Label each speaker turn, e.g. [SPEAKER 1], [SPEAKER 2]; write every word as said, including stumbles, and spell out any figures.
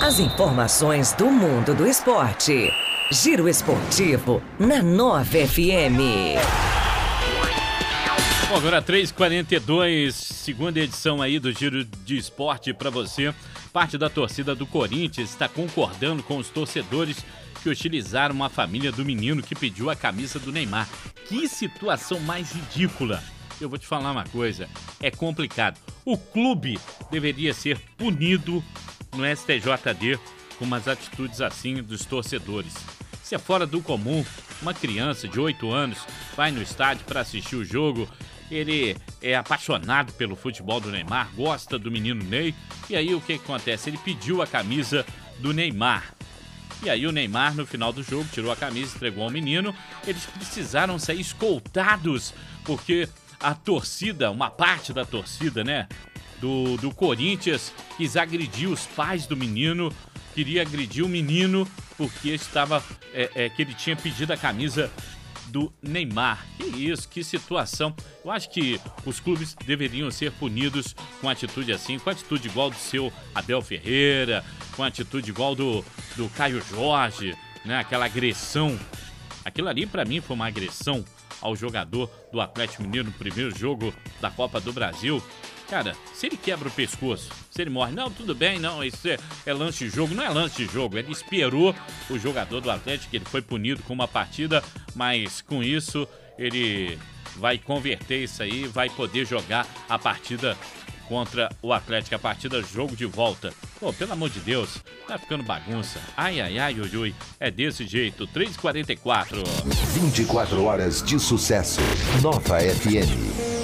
[SPEAKER 1] As informações do mundo do esporte. Giro Esportivo na Nova F M.
[SPEAKER 2] Bom, agora três e quarenta e dois, segunda edição aí do Giro de Esporte para você. Parte da torcida do Corinthians está concordando com os torcedores que utilizaram uma família do menino que pediu a camisa do Neymar. Que situação mais ridícula. Eu vou te falar uma coisa, é complicado. O clube deveria ser punido no S T J D com umas atitudes assim dos torcedores. Isso é fora do comum. Uma criança de oito anos vai no estádio para assistir o jogo, ele é apaixonado pelo futebol do Neymar, gosta do menino Ney, e aí o que acontece? Ele pediu a camisa do Neymar. E aí o Neymar, no final do jogo, tirou a camisa, entregou ao menino. Eles precisaram sair escoltados, porque a torcida, uma parte da torcida, né, do, do Corinthians, quis agredir os pais do menino, queria agredir o menino porque estava, é, é, que ele tinha pedido a camisa do Neymar. Que isso, que situação. Eu acho que os clubes deveriam ser punidos com atitude assim, com atitude igual do seu Abel Ferreira, com atitude igual do, do Caio Jorge, né, aquela agressão. Aquilo ali pra mim foi uma agressão ao jogador do Atlético Mineiro no primeiro jogo da Copa do Brasil. Cara, se ele quebra o pescoço, se ele morre, não, tudo bem, não, isso é, é lance de jogo, não é lance de jogo, ele esperou o jogador do Atlético, ele foi punido com uma partida, mas com isso ele vai converter isso aí, vai poder jogar a partida contra o Atlético, a partida jogo de volta. Pô, pelo amor de Deus, tá ficando bagunça. Ai, ai, ai, ui, ui. É desse jeito, três e quarenta e quatro.
[SPEAKER 3] vinte e quatro horas de sucesso. Nova F M.